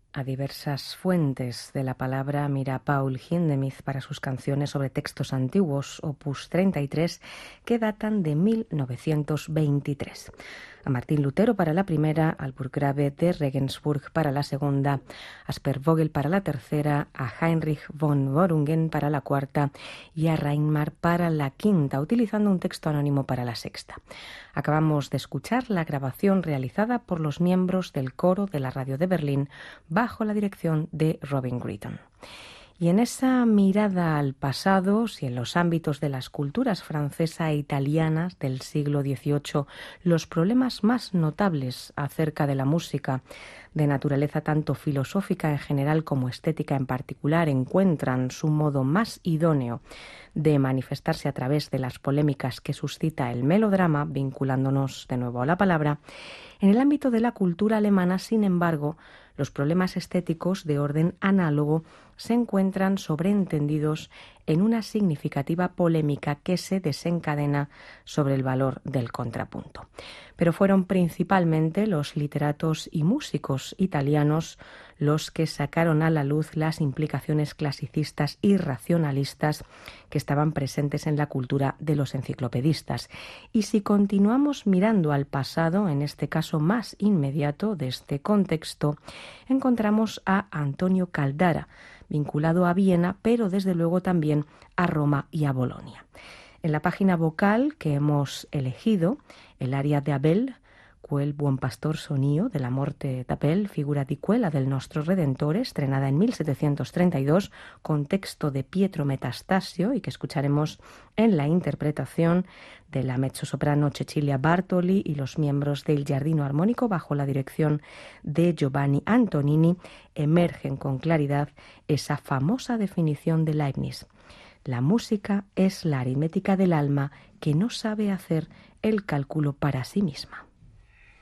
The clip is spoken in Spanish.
a diversas fuentes de la palabra mira Paul Hindemith para sus canciones sobre textos antiguos, opus 33, que datan de 1923. A Martín Lutero para la primera, al Burggrabe de Regensburg para la segunda, a Spervogel para la tercera, a Heinrich von Worungen para la cuarta y a Reinmar para la quinta, utilizando un texto anónimo para la sexta. Acabamos de escuchar la grabación realizada por los miembros del coro de la radio de Berlín bajo la dirección de Robin Gritton. Y en esa mirada al pasado, si en los ámbitos de las culturas francesa e italianas del siglo XVIII los problemas más notables acerca de la música, de naturaleza tanto filosófica en general como estética en particular, encuentran su modo más idóneo de manifestarse a través de las polémicas que suscita el melodrama, vinculándonos de nuevo a la palabra, en el ámbito de la cultura alemana, sin embargo, los problemas estéticos de orden análogo se encuentran sobreentendidos en una significativa polémica que se desencadena sobre el valor del contrapunto. Pero fueron principalmente los literatos y músicos italianos los que sacaron a la luz las implicaciones clasicistas y racionalistas que estaban presentes en la cultura de los enciclopedistas. Y si continuamos mirando al pasado, en este caso más inmediato de este contexto, encontramos a Antonio Caldara, vinculado a Viena, pero desde luego también a Roma y a Bolonia. En la página vocal que hemos elegido, el aria de Abel, quel buon pastor sonío de la morte d'Abel, figura di quella del nostro Redentore, estrenada en 1732, con texto de Pietro Metastasio y que escucharemos en la interpretación de la mezzosoprano Cecilia Bartoli y los miembros del Giardino Armónico bajo la dirección de Giovanni Antonini, emergen con claridad esa famosa definición de Leibniz. La música es la aritmética del alma que no sabe hacer el cálculo para sí misma.